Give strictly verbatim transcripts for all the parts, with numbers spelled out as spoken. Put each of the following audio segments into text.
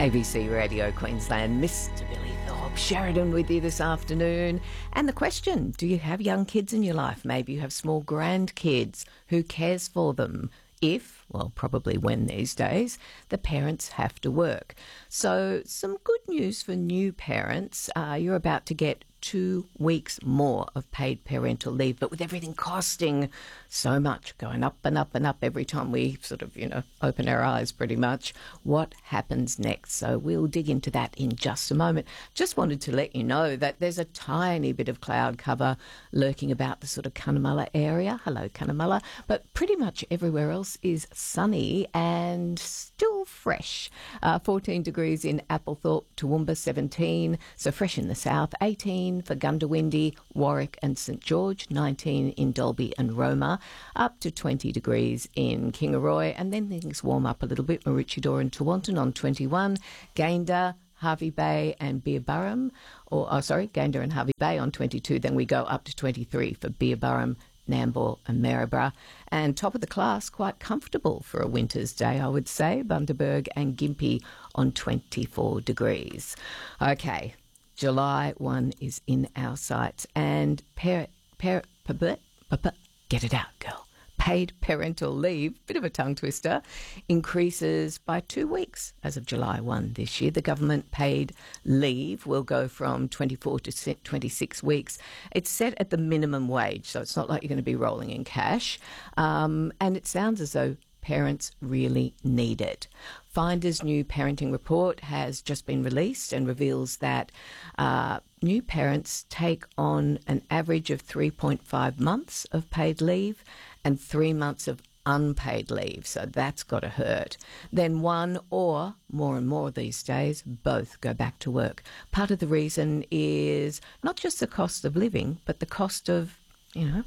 A B C Radio Queensland, Mister Billy Thorpe Sheridan with you this afternoon. And the question, do you have young kids in your life? Maybe you have small grandkids. Who cares for them? If, well, probably when these days, the parents have to work. So some good news for new parents. Uh, you're about to get two weeks more of paid parental leave, but with everything costing so much, going up and up and up every time we sort of, you know, open our eyes pretty much, what happens next? So we'll dig into that in just a moment. Just wanted to let you know that there's a tiny bit of cloud cover lurking about the sort of Cunnamulla area. Hello, Cunnamulla. But pretty much everywhere else is sunny and still fresh. Uh, fourteen degrees in Applethorpe, Toowoomba seventeen, so fresh in the south, eighteen for Gundawindi, Warwick and St George, nineteen in Dalby and Roma, up to twenty degrees in Kingaroy, and then things warm up a little bit. Maroochydore and Tewantin on twenty-one, Gayndah, Hervey Bay and Beerburrum, or oh, sorry, Gayndah and Hervey Bay on twenty-two, then we go up to twenty-three for Beerburrum, Nambour and Maryborough. And top of the class, quite comfortable for a winter's day, I would say, Bundaberg and Gympie on twenty-four degrees. Okay, July first is in our sights, and per, per, per, per, per, per, get it out, girl. Paid parental leave, bit of a tongue twister, increases by two weeks as of July first this year. The government paid leave will go from twenty-four to twenty-six weeks. It's set at the minimum wage, so it's not like you're going to be rolling in cash. Um, and it sounds as though parents really need it. Finder's new parenting report has just been released and reveals that uh, new parents take on an average of three point five months of paid leave and three months of unpaid leave, so that's got to hurt. Then one or, more and more these days, both go back to work. Part of the reason is not just the cost of living, but the cost of, you know,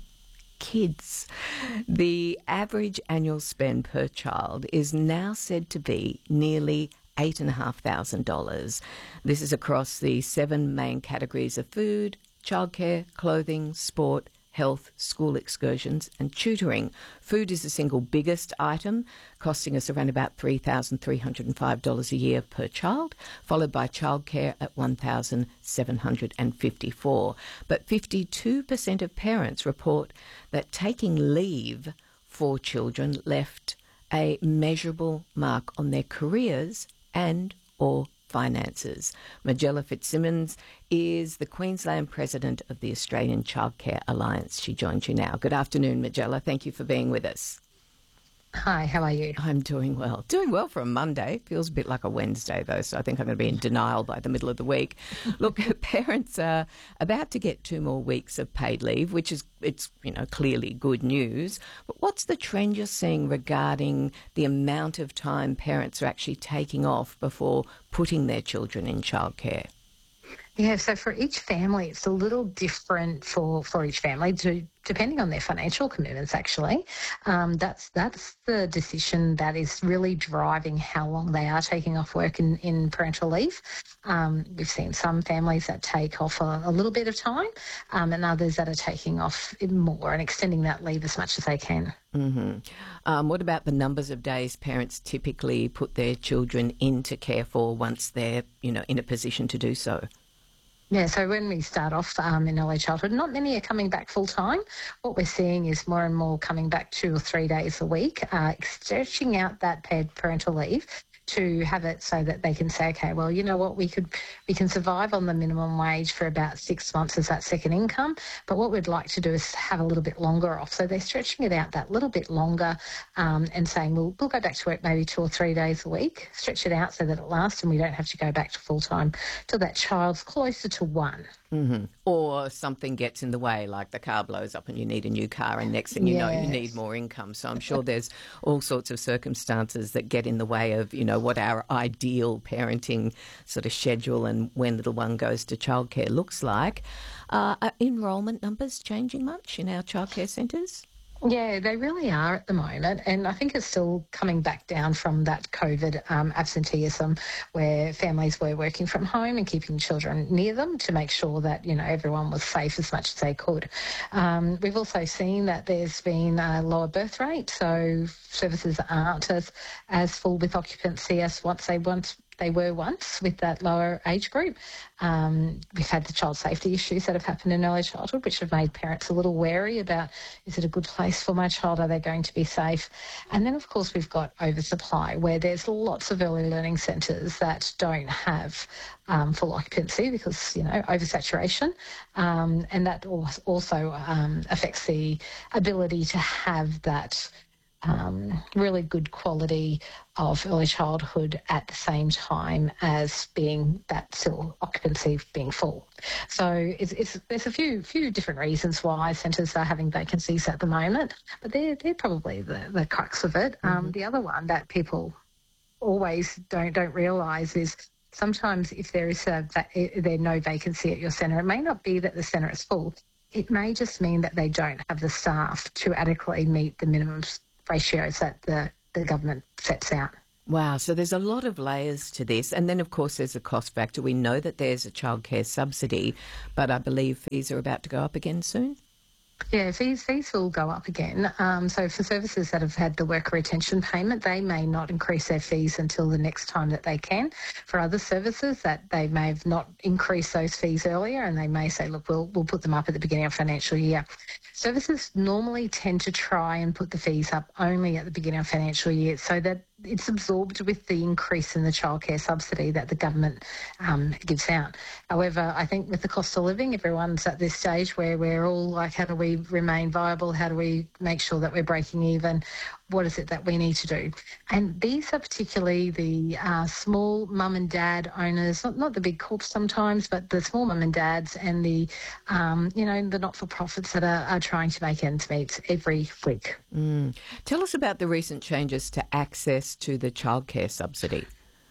kids. The average annual spend per child is now said to be nearly eight and a half thousand dollars. This is across the seven main categories of food, childcare, clothing, sport, health, school excursions and tutoring. Food is the single biggest item, costing us around about three thousand three hundred five dollars a year per child, followed by childcare at one thousand seven hundred fifty-four dollars. But fifty-two percent of parents report that taking leave for children left a measurable mark on their careers and or finances. Magella Fitzsimmons is the Queensland President of the Australian Childcare Alliance. She joins you now. Good afternoon, Magella. Thank you for being with us. Hi, how are you? I'm doing well. Doing well for a Monday. Feels a bit like a Wednesday, though, so I think I'm going to be in denial by the middle of the week. Look, parents are about to get two more weeks of paid leave, which is, it's, you know, clearly good news. But what's the trend you're seeing regarding the amount of time parents are actually taking off before putting their children in childcare? Yeah, so for each family, it's a little different for, for each family, to, depending on their financial commitments, actually. Um, that's that's the decision that is really driving how long they are taking off work in, in parental leave. Um, we've seen some families that take off a, a little bit of time um, and others that are taking off more and extending that leave as much as they can. Mm-hmm. Um, what about the numbers of days parents typically put their children into care for once they're, you know, in a position to do so? Yeah, so when we start off um, in early childhood, not many are coming back full-time. What we're seeing is more and more coming back two or three days a week, uh, stretching out that paid parental leave to have it so that they can say, okay, well, you know what, we could we can survive on the minimum wage for about six months as that second income, but what we'd like to do is have a little bit longer off. So they're stretching it out that little bit longer um, and saying, well, we'll go back to work maybe two or three days a week, stretch it out so that it lasts and we don't have to go back to full-time till that child's closer to one. Mm-hmm. Or something gets in the way, like the car blows up and you need a new car, and next thing you yes. know, you need more income. So I'm sure there's all sorts of circumstances that get in the way of, you know, what our ideal parenting sort of schedule and when little one goes to childcare looks like. Uh, are enrolment numbers changing much in our childcare centres? Yeah, they really are at the moment, and I think it's still coming back down from that COVID um, absenteeism where families were working from home and keeping children near them to make sure that, you know, everyone was safe as much as they could. Um, we've also seen that there's been a lower birth rate, so services aren't as, as full with occupancy as once they once they were once with that lower age group. Um, we've had the child safety issues that have happened in early childhood, which have made parents a little wary about, is it a good place for my child? Are they going to be safe? And then, of course, we've got oversupply, where there's lots of early learning centres that don't have um, full occupancy because, you know, oversaturation. Um, and that also um, affects the ability to have that Um, really good quality of early childhood at the same time as being that still occupancy being full. So it's, it's, there's a few few different reasons why centres are having vacancies at the moment, but they're, they're probably the, the crux of it. Mm-hmm. Um, the other one that people always don't don't realise is sometimes if there is a, there's no vacancy at your centre, it may not be that the centre is full. It may just mean that they don't have the staff to adequately meet the minimum ratios that the, the government sets out. Wow, so there's a lot of layers to this. And then, of course, there's a cost factor. We know that there's a childcare subsidy, but I believe fees are about to go up again soon. Yeah, fees fees will go up again. Um, so for services that have had the worker retention payment, they may not increase their fees until the next time that they can. For other services, that they may have not increased those fees earlier, and they may say, look, we'll we'll put them up at the beginning of financial year. Services normally tend to try and put the fees up only at the beginning of financial year so that it's absorbed with the increase in the childcare subsidy that the government um, gives out. However, I think with the cost of living, everyone's at this stage where we're all like, how do we remain viable? How do we make sure that we're breaking even? What is it that we need to do? And these are particularly the uh, small mum and dad owners, not, not the big corps sometimes, but the small mum and dads and the, um, you know, the not-for-profits that are, are trying to make ends meet every week. Mm. Tell us about the recent changes to access to the childcare subsidy.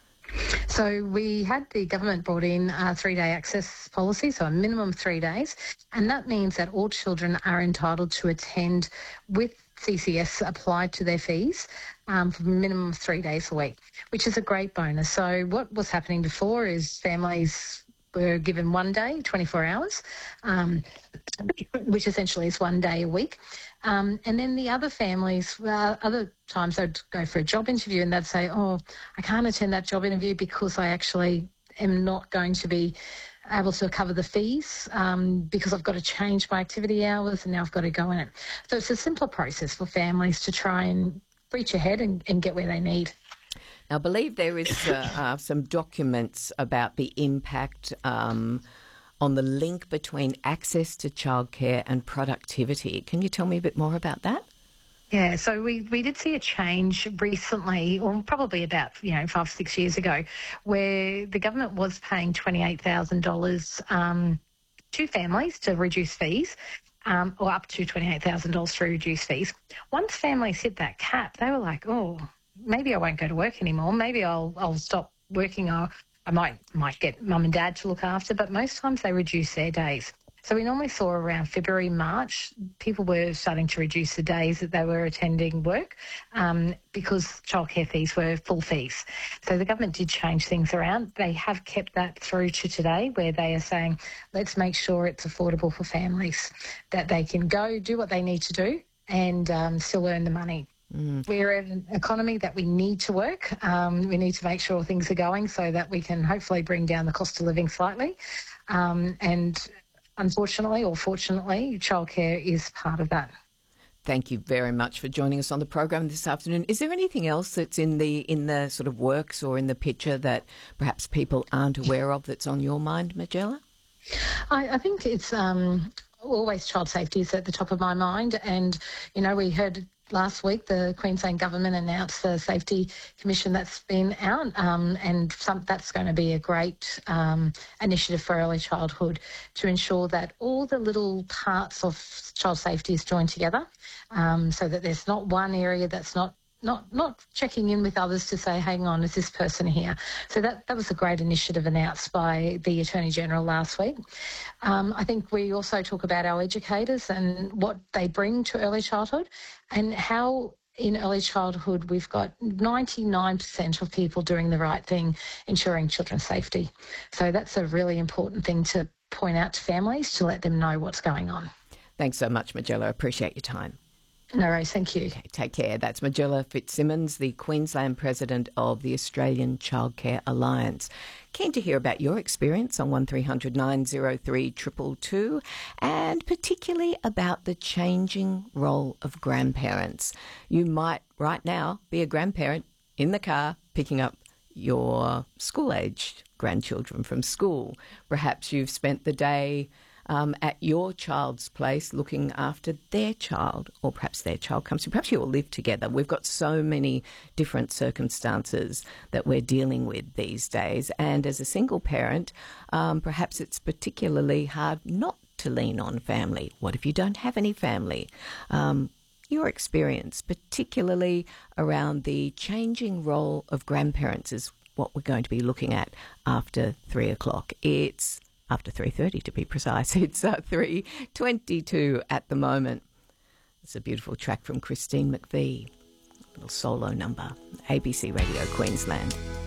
So we had the government brought in a three-day access policy, so a minimum of three days, and that means that all children are entitled to attend with C C S applied to their fees um, for a minimum of three days a week, which is a great bonus. So what was happening before is families were given one day, twenty-four hours, um, which essentially is one day a week. Um, and then the other families, uh, other times they'd go for a job interview and they'd say, oh, I can't attend that job interview because I actually am not going to be able to cover the fees um, because I've got to change my activity hours and now I've got to go in it. So it's a simpler process for families to try and reach ahead and, and get where they need. Now, I believe there is uh, uh, some documents about the impact um, on the link between access to childcare and productivity. Can you tell me a bit more about that? Yeah, so we, we did see a change recently, or probably about, you know, five, six years ago, where the government was paying twenty-eight thousand dollars um, to families to reduce fees, um, or up to twenty-eight thousand dollars to reduce fees. Once families hit that cap, they were like, oh, maybe I won't go to work anymore. Maybe I'll I'll stop working, or I might might get mum and dad to look after, but most times they reduce their days. So we normally saw around February, March, people were starting to reduce the days that they were attending work um, because childcare fees were full fees. So the government did change things around. They have kept that through to today, where they are saying, let's make sure it's affordable for families, that they can go do what they need to do and um, still earn the money. Mm. We're in an economy that we need to work. Um, we need to make sure things are going so that we can hopefully bring down the cost of living slightly. Um, and unfortunately or fortunately, childcare is part of that. Thank you very much for joining us on the program this afternoon. Is there anything else that's in the in the sort of works or in the picture that perhaps people aren't aware of that's on your mind, Majella? I, I think it's um, always child safety is at the top of my mind. And, you know, we heard last week the Queensland government announced the safety commission that's been out, um, and some, that's going to be a great um, initiative for early childhood to ensure that all the little parts of child safety is joined together, um, so that there's not one area that's not Not not checking in with others to say, hang on, is this person here? So that, that was a great initiative announced by the Attorney General last week. Um, I think we also talk about our educators and what they bring to early childhood, and how in early childhood we've got ninety-nine percent of people doing the right thing, ensuring children's safety. So that's a really important thing to point out to families, to let them know what's going on. Thanks so much, Majella. I appreciate your time. No worries, thank you. Okay, take care. That's Magella Fitzsimmons, the Queensland President of the Australian Childcare Alliance. Keen to hear about your experience on one three hundred nine oh three two two two, and particularly about the changing role of grandparents. You might right now be a grandparent in the car picking up your school-aged grandchildren from school. Perhaps you've spent the day Um, at your child's place looking after their child, or perhaps their child comes to, perhaps you all live together. We've got so many different circumstances that we're dealing with these days. And as a single parent, um, perhaps it's particularly hard not to lean on family. What if you don't have any family? Um, your experience, particularly around the changing role of grandparents, is what we're going to be looking at after three o'clock. It's after three thirty to be precise. It's uh, three twenty-two at the moment. It's a beautiful track from Christine McVie, a little solo number, A B C Radio Queensland.